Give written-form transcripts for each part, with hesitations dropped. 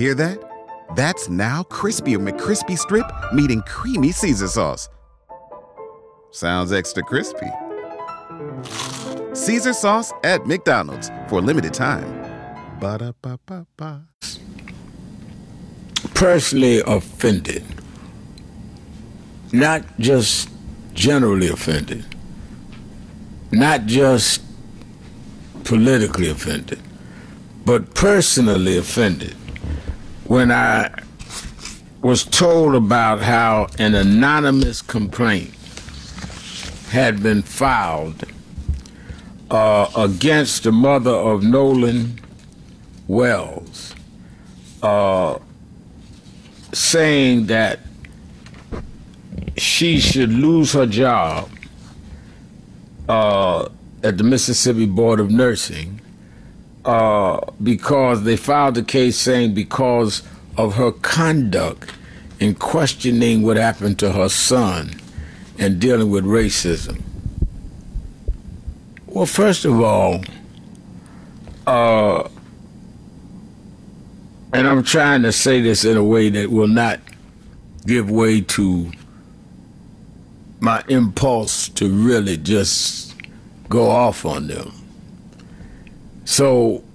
Hear that? That's now crispier McCrispy Strip meeting creamy Caesar sauce. Sounds extra crispy. Caesar sauce at McDonald's for a limited time. Ba-da-ba-ba-ba. Personally offended. Not just generally offended. Not just politically offended, but personally offended when I was told about how an anonymous complaint had been filed against the mother of Nolan Wells, saying that she should lose her job at the Mississippi Board of Nursing because they filed a case saying because of her conduct in questioning what happened to her son and dealing with racism. Well, first of all, and I'm trying to say this in a way that will not give way to my impulse to really just go off on them. So,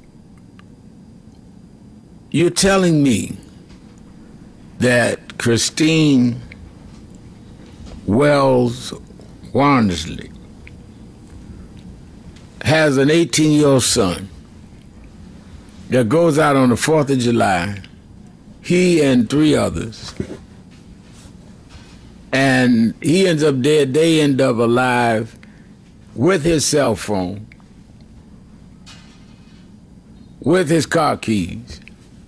you're telling me that Christine Wells Warnersley has an 18-year-old son that goes out on the 4th of July, he and 3 others, and he ends up dead, they end up alive with his cell phone, with his car keys,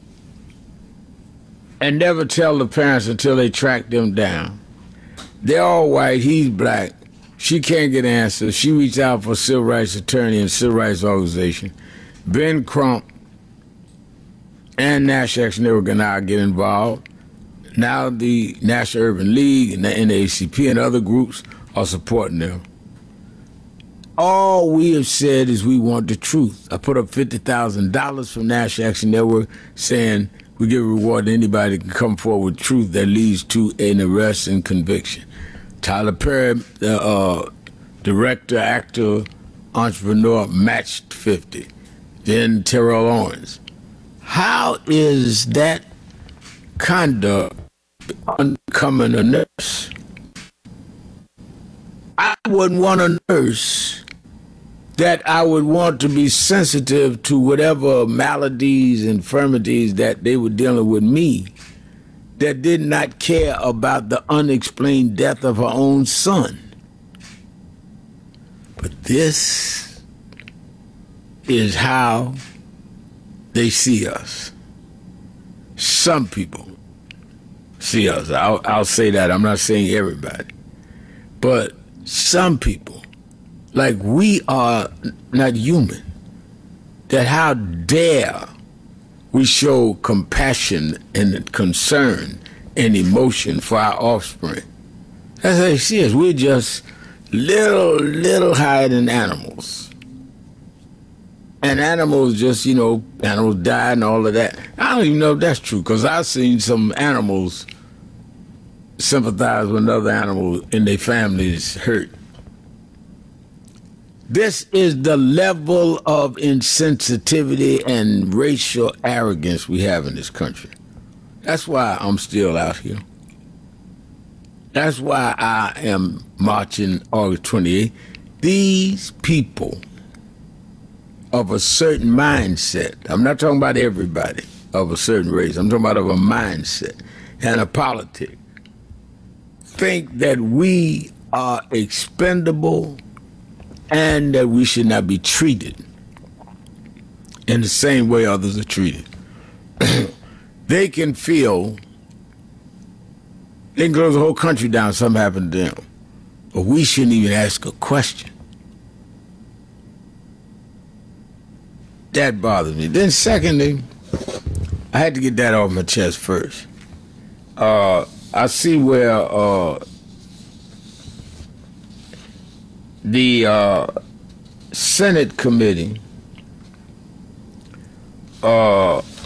and never tell the parents until they track them down. They're all white, he's black. She can't get answers. She reached out for a civil rights attorney and civil rights organization. Ben Crump and National Action Network and I get involved. Now the National Urban League and the NAACP and other groups are supporting them. All we have said is we want the truth. I put up $50,000 from National Action Network saying we give a reward to anybody that can come forward with truth that leads to an arrest and conviction. Tyler Perry, the director, actor, entrepreneur, matched 50. Then Terrell Owens. How is that conduct becoming a nurse? I wouldn't want a nurse that I would want to be sensitive to whatever maladies, infirmities that they were dealing with me, that did not care about the unexplained death of her own son. But this is how they see us. Some people see us. I'll say that. I'm not saying everybody. But some people, like we are not human, that how dare we show compassion and concern and emotion for our offspring. That's how they see us. We're just little higher than animals. And animals just, animals die and all of that. I don't even know if that's true, because I've seen some animals sympathize with other animals and their families hurt. This is the level of insensitivity and racial arrogance we have in this country. That's why I'm still out here. That's why I am marching August 28th. These people of a certain mindset, I'm not talking about everybody of a certain race, I'm talking about of a mindset and a politic, think that we are expendable and that we should not be treated in the same way others are treated. They can feel they can close the whole country down, something happened to them. But we shouldn't even ask a question. That bothers me. Then secondly, I had to get that off my chest first. I see where the Senate committee